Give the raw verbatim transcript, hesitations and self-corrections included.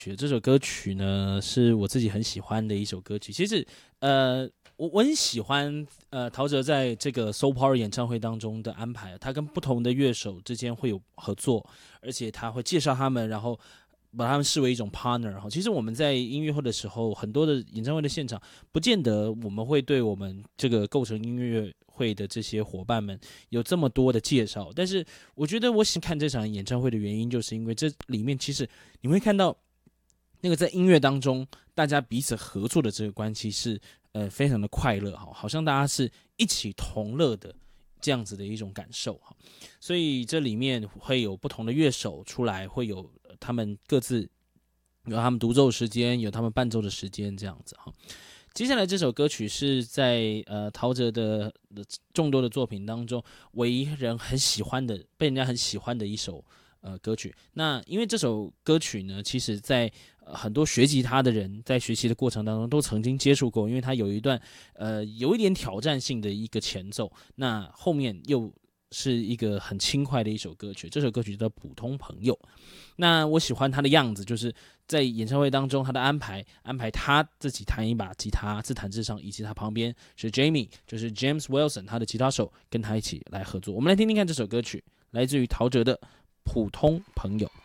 这首歌曲呢，是我自己很喜欢的一首歌曲。其实，呃，我我很喜欢呃陶喆在这个 Soul Power 演唱会当中的安排，他跟不同的乐手之间会有合作，而且他会介绍他们，然后把他们视为一种 partner 哈。其实我们在音乐会的时候，很多的演唱会的现场，不见得我们会对我们这个构成音乐会的这些伙伴们有这么多的介绍。但是我觉得我喜欢看这场演唱会的原因，就是因为这里面其实你会看到那个在音乐当中大家彼此合作的这个关系是呃非常的快乐哈，好像大家是一起同乐的。这样子的一种感受哈，所以这里面会有不同的乐手出来，会有他们各自有他们独奏时间，有他们伴奏的时间，这样子哈。接下来这首歌曲是在呃陶喆的众多的作品当中，唯一人很喜欢的，被人家很喜欢的一首呃歌曲。那因为这首歌曲呢，其实在呃很多学吉他的人在学习的过程当中都曾经接触过，因为它有一段呃有一点挑战性的一个前奏，那后面又是一个很轻快的一首歌曲。这首歌曲叫《普通朋友》。那我喜欢他的样子，就是在演唱会当中他的安排，安排他自己弹一把吉他，自弹自唱，以及他旁边是 Jamie， 就是 James Wilson， 他的吉他手跟他一起来合作。我们来听听看这首歌曲，来自于陶喆的《普通朋友》。